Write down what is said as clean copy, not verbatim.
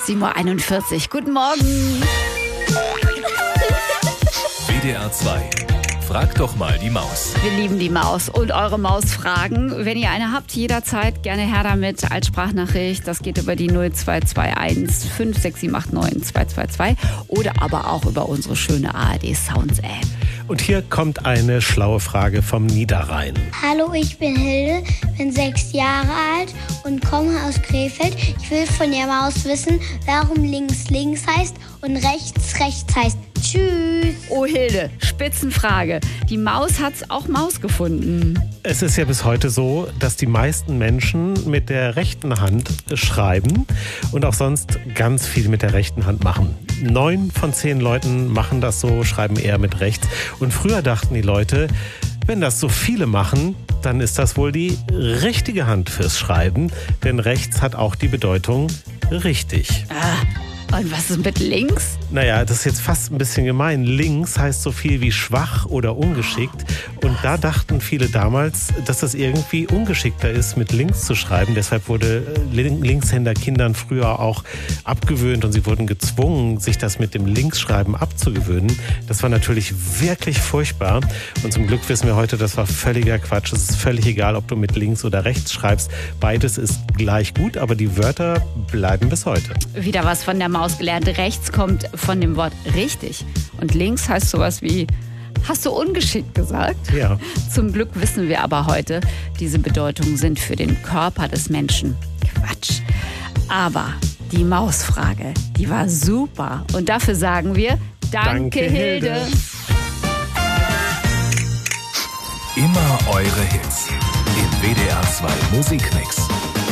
7:41 Uhr. Guten Morgen. WDR 2. Frag doch mal die Maus. Wir lieben die Maus und eure Mausfragen. Wenn ihr eine habt, jederzeit gerne her damit als Sprachnachricht. Das geht über die 0221 56789 222 oder aber auch über unsere schöne ARD Sounds App. Und hier kommt eine schlaue Frage vom Niederrhein. Hallo, ich bin Hilde, bin 6 Jahre alt und komme aus Krefeld. Ich will von der Maus wissen, warum links links heißt und rechts rechts heißt. Tschüss. Oh Hilde, Spitzenfrage. Die Maus hat's auch Maus gefunden. Es ist ja bis heute so, dass die meisten Menschen mit der rechten Hand schreiben und auch sonst ganz viel mit der rechten Hand machen. 9 von 10 Leuten machen das so, schreiben eher mit rechts. Und früher dachten die Leute, wenn das so viele machen, dann ist das wohl die richtige Hand fürs Schreiben. Denn rechts hat auch die Bedeutung richtig. Und was ist mit links? Naja, das ist jetzt fast ein bisschen gemein. Links heißt so viel wie schwach oder ungeschickt. Und da dachten viele damals, dass das irgendwie ungeschickter ist, mit links zu schreiben. Deshalb wurde Linkshänder Kindern früher auch abgewöhnt und sie wurden gezwungen, sich das mit dem Linksschreiben abzugewöhnen. Das war natürlich wirklich furchtbar. Und zum Glück wissen wir heute, das war völliger Quatsch. Es ist völlig egal, ob du mit links oder rechts schreibst. Beides ist gleich gut, aber die Wörter bleiben bis heute. Wieder was von der Maus gelernt. Rechts kommt von dem Wort richtig. Und links heißt sowas wie, hast du ungeschickt gesagt? Ja. Zum Glück wissen wir aber heute, diese Bedeutungen sind für den Körper des Menschen Quatsch. Aber die Mausfrage, die war super. Und dafür sagen wir, danke Hilde. Immer eure Hits im WDR 2 Musikmix.